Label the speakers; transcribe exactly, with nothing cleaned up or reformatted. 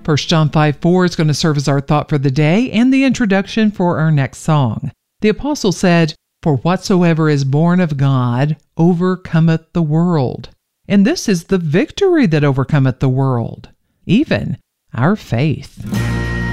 Speaker 1: First John five four is going to serve as our thought for the day and the introduction for our next song. The apostle said, "For whatsoever is born of God overcometh the world." And this is the victory that overcometh the world, even our faith.